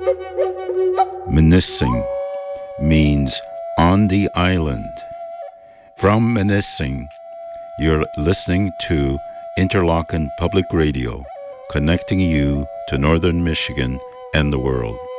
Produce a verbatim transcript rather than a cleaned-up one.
Munising means on the island. From Munising, you're listening to Interlochen Public Radio, connecting you to Northern Michigan and the world.